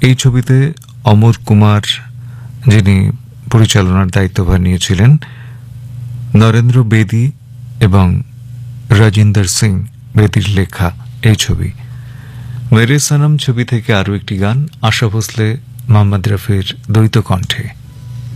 এই ছবিতে অমর কুমার যিনি পরিচালনার দায়িত্বভার নিয়েছিলেন, নরেন্দ্র বেদি এবং রাজিন্দর সিং বেদির লেখা এই ছবি। মেরে সনম ছবি থেকে আরও একটি গান, আশা ভোসলে মোহাম্মদ রফির দ্বৈত কণ্ঠে।